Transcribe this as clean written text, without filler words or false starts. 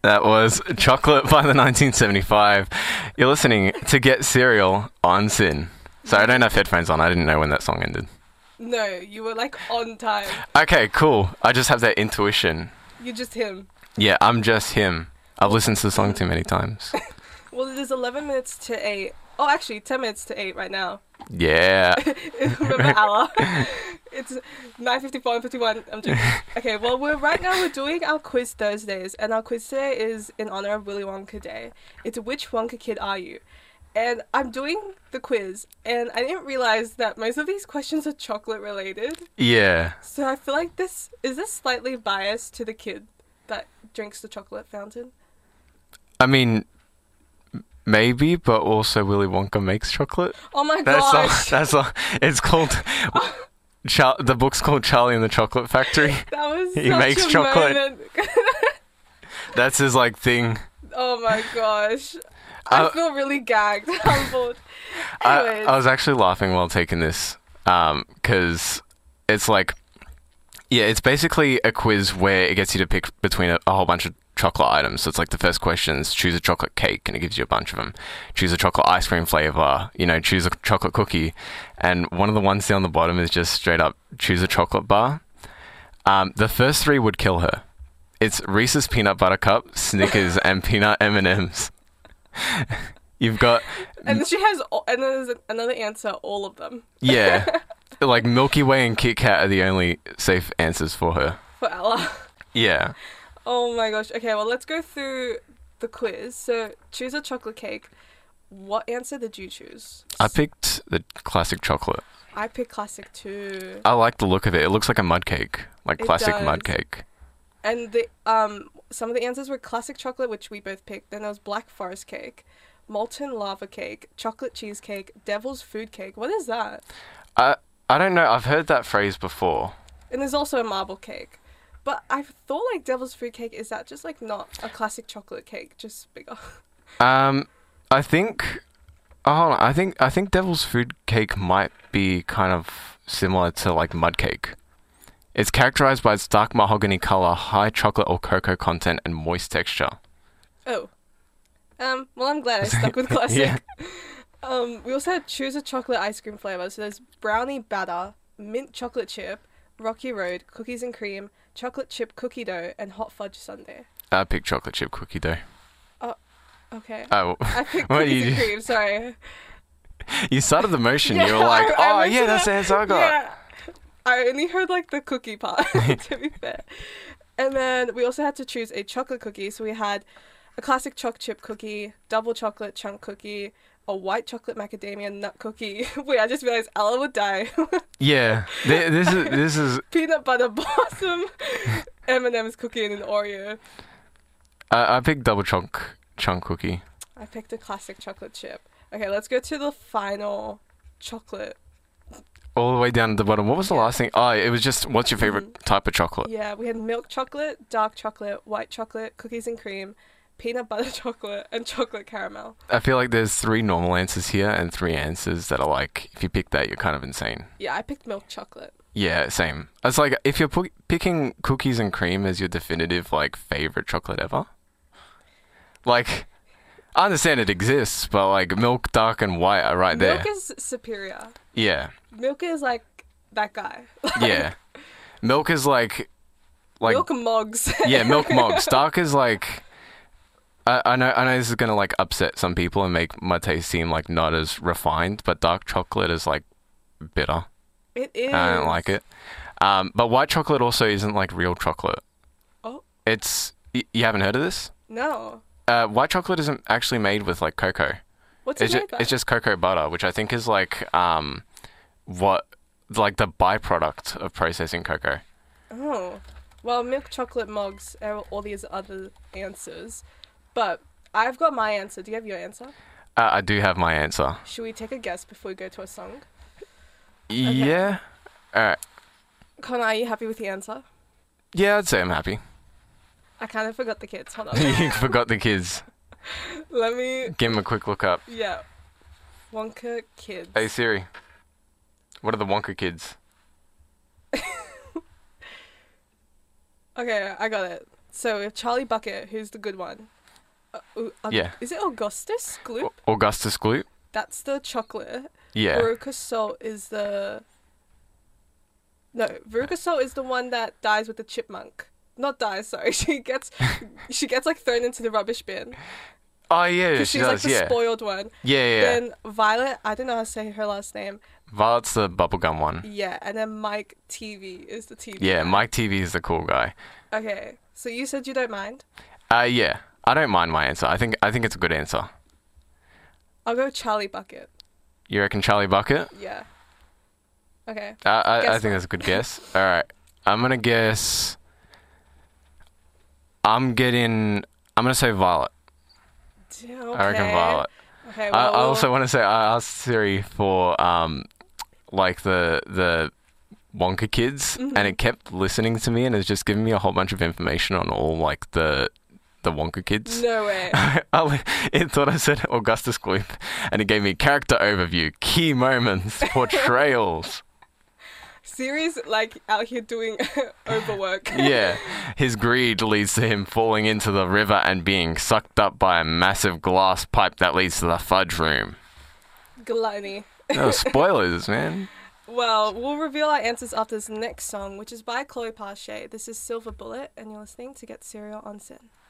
That was Chocolate by the 1975. You're listening to Get Cereal on Sin. Sorry, I don't have headphones on. I didn't know when that song ended. No, you were like on time. Okay, cool. I just have that intuition. You're just him. Yeah, I'm just him. I've listened to the song too many times. Well, it is 11 minutes to 8. Oh, actually, 10 minutes to 8 right now. Yeah. Remember Allah? It's 9:54 and 51. I'm joking. Okay, well, we're doing our quiz Thursdays, and our quiz today is in honor of Willy Wonka Day. It's which Wonka kid are you? And I'm doing the quiz, and I didn't realize that most of these questions are chocolate related. Yeah. So I feel like this slightly biased to the kid that drinks the chocolate fountain. I mean, maybe, but also Willy Wonka makes chocolate. Oh my gosh! It's called... the book's called Charlie and the Chocolate Factory. That was He such makes a chocolate. moment. That's his, like, thing. Oh my gosh. I feel really gagged. Humbled. Anyways. I was actually laughing while taking this, because it's like... Yeah, it's basically a quiz where it gets you to pick between a whole bunch of chocolate items. So it's like the first question's choose a chocolate cake, and it gives you a bunch of them. Choose a chocolate ice cream flavor, choose a chocolate cookie. And one of the ones down the bottom is just straight up choose a chocolate bar. The first three would kill her. It's Reese's Peanut Butter Cup, Snickers, and Peanut M&Ms. You've got... And she has... And there's another answer, all of them. Yeah. Like Milky Way and Kit Kat are the only safe answers for her. For Ella. Yeah. Oh my gosh. Okay, well, let's go through the quiz. So, choose a chocolate cake. What answer did you choose? I picked the classic chocolate. I picked classic too. I like the look of it. It looks like a mud cake. Like It classic does. mud cake. And the some of the answers were classic chocolate, which we both picked. Then there was black forest cake, molten lava cake, chocolate cheesecake, devil's food cake. What is that? I don't know. I've heard that phrase before. And there's also a marble cake. But I thought like devil's food cake, is that just like not a classic chocolate cake, just bigger? I think... Oh, hold on. I think devil's food cake might be kind of similar to like mud cake. It's characterized by its dark mahogany color, high chocolate or cocoa content, and moist texture. Oh. Well, I'm glad I stuck with classic. Yeah. We also had choose a chocolate ice cream flavor. So there's brownie batter, mint chocolate chip, Rocky Road, cookies and cream, chocolate chip cookie dough, and hot fudge sundae. I picked chocolate chip cookie dough. Okay. Oh. I picked What cookies you and do? cream, sorry. You started the motion. Yeah, You were like, I oh, yeah, mentioned that's the that. answer I got. Yeah. I only heard like the cookie part, to be fair. And then we also had to choose a chocolate cookie. So we had a classic choc chip cookie, double chocolate chunk cookie, a white chocolate macadamia nut cookie. Wait, I just realized Ella would die. Yeah. This is Peanut butter blossom, M&M's cookie, and an Oreo. I picked double chunk cookie. I picked a classic chocolate chip. Okay, let's go to the final chocolate. All the way down at the bottom. What was the last thing? Oh, it was just, what's your favorite type of chocolate? Yeah, we had milk chocolate, dark chocolate, white chocolate, cookies and cream, peanut butter chocolate, and chocolate caramel. I feel like there's 3 normal answers here and 3 answers that are like, if you pick that, you're kind of insane. Yeah, I picked milk chocolate. Yeah, same. It's like, if you're picking cookies and cream as your definitive, like, favorite chocolate ever, like, I understand it exists, but, like, milk, dark, and white are right there. Milk is superior. Yeah. Milk is like that guy. Yeah. Milk is like... Milk mugs. Yeah, milk mugs. Dark is like... I know this is going to, like, upset some people and make my taste seem, like, not as refined, but dark chocolate is, like, bitter. It is. I don't like it. But white chocolate also isn't, like, real chocolate. Oh. It's... You haven't heard of this? No. White chocolate isn't actually made with, like, cocoa. What's it made by? It's just cocoa butter, which I think is, like, the byproduct of processing cocoa. Oh. Well, milk chocolate mugs are all these other answers. But I've got my answer. Do you have your answer? I do have my answer. Should we take a guess before we go to a song? Yeah. Alright. Connor, are you happy with the answer? Yeah, I'd say I'm happy. I kind of forgot the kids. Hold on. You forgot the kids. Let me... Give them a quick look up. Yeah. Wonka kids. Hey Siri. What are the Wonka kids? Okay, I got it. So we have Charlie Bucket, who's the good one. Yeah. Is it Augustus Gloop? Augustus Gloop. That's the chocolate. Yeah. Veruca Salt is the... No, Veruca Salt is the one that dies with the chipmunk. Not dies, sorry. She gets like thrown into the rubbish bin. Oh yeah, Because she she's like does. the Yeah. spoiled one. Yeah. Then Violet, I don't know how to say her last name. Violet's the bubblegum one. Yeah, and then Mike TV is the TV Yeah, guy. Mike TV is the cool guy. Okay, so you said you don't mind? Yeah. I don't mind my answer. I think it's a good answer. I'll go Charlie Bucket. You reckon Charlie Bucket? Yeah. Okay. I Guess think what? that's a good guess. All right. I'm gonna guess. I'm gonna say Violet. Okay. I reckon Violet. Okay, I well, also want to say I asked Siri for like the Wonka kids, Mm-hmm. and it kept listening to me and it's just giving me a whole bunch of information on all like the Wonka kids. No way. It thought I said Augustus Gloop, and it gave me character overview, key moments, portrayals. Siri's like out here doing overwork. Yeah, his greed leads to him falling into the river and being sucked up by a massive glass pipe that leads to the fudge room. Gluttony. No spoilers, man. Well, we'll reveal our answers after this next song, which is by Chloe Pache. This is Silver Bullet, and you're listening to Get Serial on Sin.